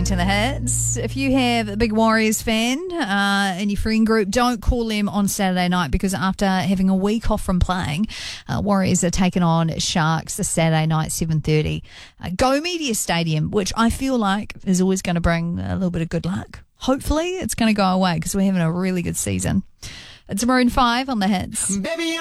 to the Hits. If you have a big Warriors fan in your friend group, don't call them on Saturday night because after having a week off from playing, Warriors are taking on Sharks this Saturday night, 7:30. Go Media Stadium, which I feel like is always going to bring a little bit of good luck. Hopefully it's going to go away because we're having a really good season. It's Maroon 5 on the Hits. Baby,